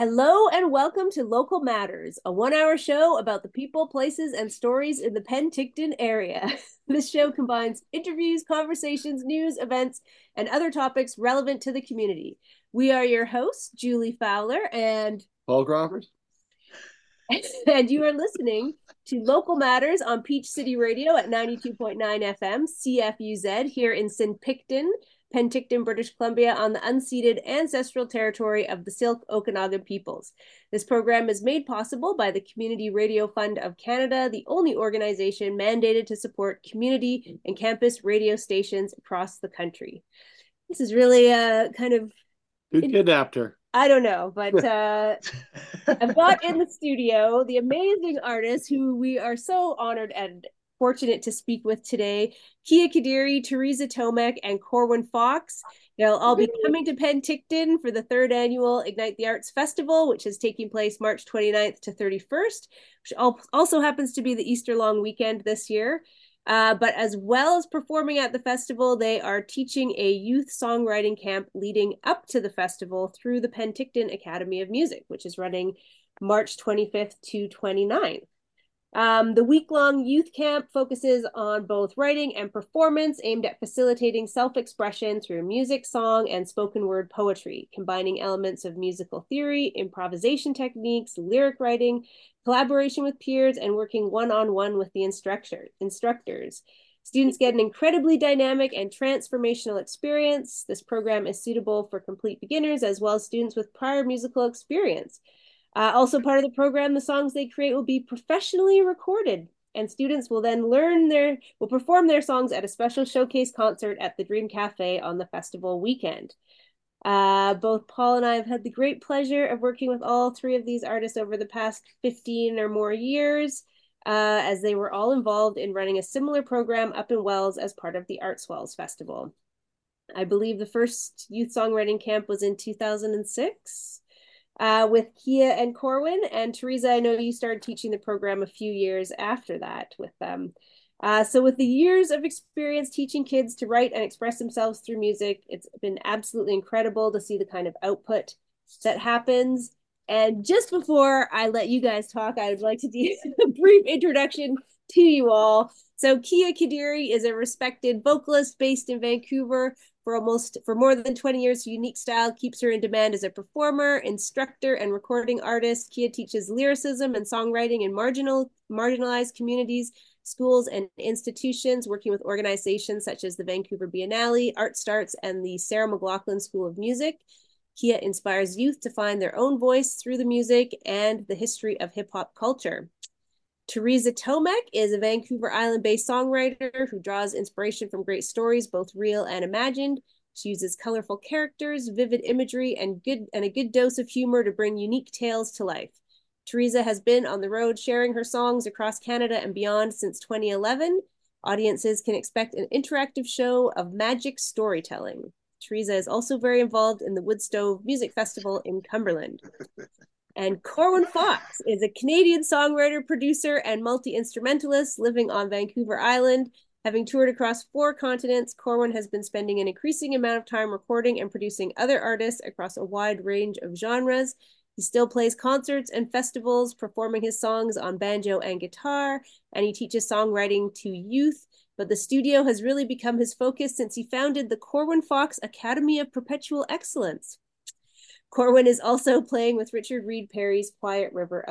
Hello and welcome to Local Matters, a 1 hour show about the people, places, and stories in the Penticton area. This show combines interviews, conversations, news, events, and other topics relevant to the community. We are your hosts, Julie Fowler and Paul Crawford. and you are listening to Local Matters on Peach City Radio at 92.9 FM, CFUZ, here in St. Picton, Penticton, British Columbia, on the unceded ancestral territory of the Syilx Okanagan peoples. This program is made possible by the Community Radio Fund of Canada, the only organization mandated to support community and campus radio stations across the country. This is really a kind of... Who kidnapped her? I don't know, but I've got in the studio the amazing artists who we are so honored and fortunate to speak with today, Kia Kadiri, Teresa Tomek, and Corwin Fox. They'll all be coming to Penticton for the third annual Ignite the Arts Festival, which is taking place March 29th to 31st, which also happens to be the Easter long weekend this year. But as well as performing at the festival, they are teaching a youth songwriting camp leading up to the festival through the Penticton Academy of Music, which is running March 25th to 29th. The week-long youth camp focuses on both writing and performance aimed at facilitating self-expression through music, song, and spoken word poetry, combining elements of musical theory, improvisation techniques, lyric writing, collaboration with peers, and working one-on-one with the instructors. Students get an incredibly dynamic and transformational experience. This program is suitable for complete beginners as well as students with prior musical experience. Also part of the program, the songs they create will be professionally recorded, and students will then will perform their songs at a special showcase concert at the Dream Cafe on the festival weekend. Both Paul and I have had the great pleasure of working with all three of these artists over the past 15 or more years, as they were all involved in running a similar program up in Wells as part of the Artswells Festival. I believe the first youth songwriting camp was in 2006. With Kia and Corwin, and Teresa, I know you started teaching the program a few years after that with them. So with the years of experience teaching kids to write and express themselves through music, it's been absolutely incredible to see the kind of output that happens. And just before I let you guys talk, I would like to do a brief introduction to you all. So Kia Kadiri is a respected vocalist based in Vancouver. For more than 20 years, her unique style keeps her in demand as a performer, instructor, and recording artist. Kia teaches lyricism and songwriting in marginalized communities, schools, and institutions, working with organizations such as the Vancouver Biennale, Art Starts, and the Sarah McLachlan School of Music. Kia inspires youth to find their own voice through the music and the history of hip-hop culture. Teresa Tomek is a Vancouver Island-based songwriter who draws inspiration from great stories, both real and imagined. She uses colorful characters, vivid imagery, and a good dose of humor to bring unique tales to life. Teresa has been on the road sharing her songs across Canada and beyond since 2011. Audiences can expect an interactive show of magic storytelling. Teresa is also very involved in the Woodstove Music Festival in Cumberland. And Corwin Fox is a Canadian songwriter, producer, and multi-instrumentalist living on Vancouver Island. Having toured across 4 continents, Corwin has been spending an increasing amount of time recording and producing other artists across a wide range of genres. He still plays concerts and festivals, performing his songs on banjo and guitar, and he teaches songwriting to youth. But the studio has really become his focus since he founded the Corwin Fox Academy of Perpetual Excellence. Corwin is also playing with Richard Reed Parry's Quiet River